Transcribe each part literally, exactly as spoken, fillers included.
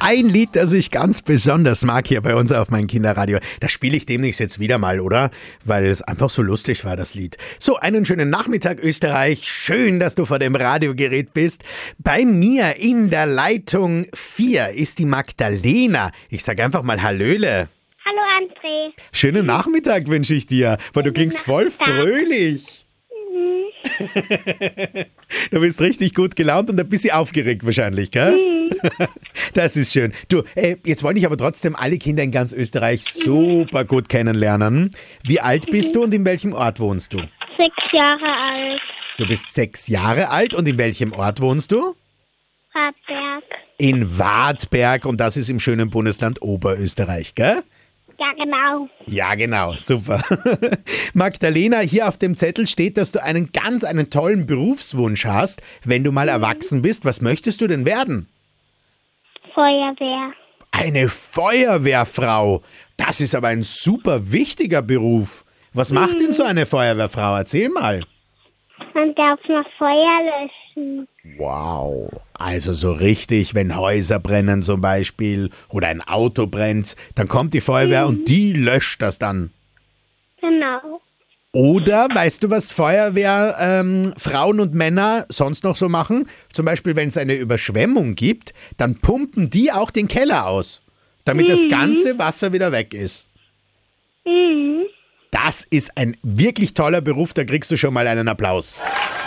ein Lied, das ich ganz besonders mag hier bei uns auf meinem Kinderradio. Das spiele ich demnächst jetzt wieder mal, oder? Weil es einfach so lustig war, das Lied. So, einen schönen Nachmittag, Österreich. Schön, dass du vor dem Radiogerät bist. Bei mir in der Leitung vier ist die Magdalena. Ich sag einfach mal Hallöle. Hallo André. Schönen Nachmittag wünsche ich dir, weil du klingst voll fröhlich. Mhm. Du bist richtig gut gelaunt und ein bisschen aufgeregt wahrscheinlich, gell? Mhm. Das ist schön. Du, äh, jetzt wollte ich aber trotzdem alle Kinder in ganz Österreich super gut kennenlernen. Wie alt bist du und in welchem Ort wohnst du? Sechs Jahre alt. Du bist sechs Jahre alt und in welchem Ort wohnst du? Hartberg. In Wartberg und das ist im schönen Bundesland Oberösterreich, gell? Ja, genau. Ja, genau, super. Magdalena, hier auf dem Zettel steht, dass du einen ganz, einen tollen Berufswunsch hast, wenn du mal erwachsen bist. Was möchtest du denn werden? Feuerwehr. Eine Feuerwehrfrau. Das ist aber ein super wichtiger Beruf. Was macht denn so eine Feuerwehrfrau? Erzähl mal. Man darf noch Feuer löschen. Wow. Also so richtig, wenn Häuser brennen zum Beispiel oder ein Auto brennt, dann kommt die Feuerwehr mhm. und die löscht das dann. Genau. Oder, weißt du, was Feuerwehrfrauen ähm, Frauen und Männer sonst noch so machen? Zum Beispiel, wenn es eine Überschwemmung gibt, dann pumpen die auch den Keller aus, damit mhm. das ganze Wasser wieder weg ist. Mhm. Das ist ein wirklich toller Beruf, da kriegst du schon mal einen Applaus.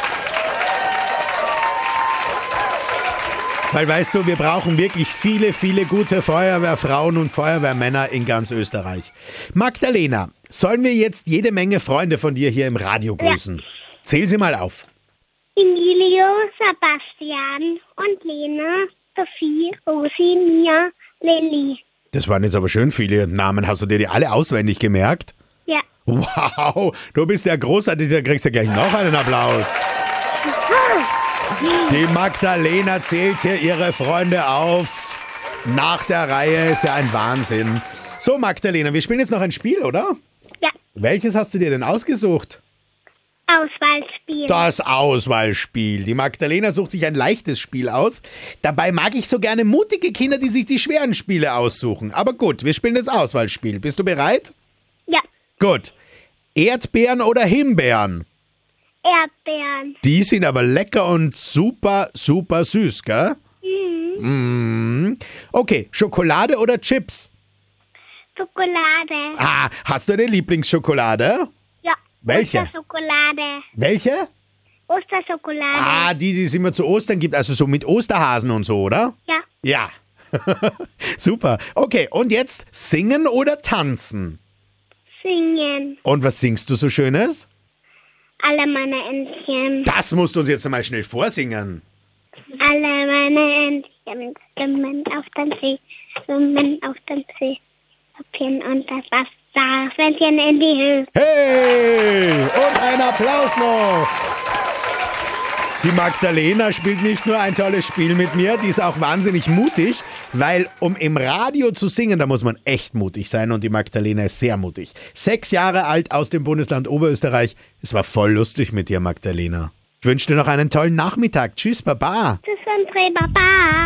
Weil, weißt du, wir brauchen wirklich viele, viele gute Feuerwehrfrauen und Feuerwehrmänner in ganz Österreich. Magdalena, sollen wir jetzt jede Menge Freunde von dir hier im Radio grüßen? Ja. Zähl sie mal auf. Emilio, Sebastian und Lena, Sophie, Rosi, Mia, Lilly. Das waren jetzt aber schön viele Namen. Hast du dir die alle auswendig gemerkt? Ja. Wow, du bist ja großartig, da kriegst du gleich noch einen Applaus. Die Magdalena zählt hier ihre Freunde auf. Nach der Reihe, ist ja ein Wahnsinn. So, Magdalena, wir spielen jetzt noch ein Spiel, oder? Ja. Welches hast du dir denn ausgesucht? Auswahlspiel. Das Auswahlspiel. Die Magdalena sucht sich ein leichtes Spiel aus. Dabei mag ich so gerne mutige Kinder, die sich die schweren Spiele aussuchen. Aber gut, wir spielen das Auswahlspiel. Bist du bereit? Ja. Gut. Erdbeeren oder Himbeeren? Erdbeeren. Die sind aber lecker und super, super süß, gell? Mhm. Mm. Okay, Schokolade oder Chips? Schokolade. Ah, hast du eine Lieblingsschokolade? Ja. Welche? Osterschokolade. Welche? Osterschokolade. Ah, die, die es immer zu Ostern gibt, also so mit Osterhasen und so, oder? Ja. Ja. Super. Okay, und jetzt singen oder tanzen? Singen. Und was singst du so Schönes? Alle meine Entchen. Das musst du uns jetzt einmal schnell vorsingen. Alle meine Entchen schwimmen auf dem See, schwimmen auf dem See, hüpfen und das Wasser fällt in die Höhe. Hey! Und ein Applaus noch! Die Magdalena spielt nicht nur ein tolles Spiel mit mir, die ist auch wahnsinnig mutig, weil um im Radio zu singen, da muss man echt mutig sein und die Magdalena ist sehr mutig. Sechs Jahre alt aus dem Bundesland Oberösterreich. Es war voll lustig mit dir, Magdalena. Ich wünsche dir noch einen tollen Nachmittag. Tschüss, Baba. Tschüss, André, Baba.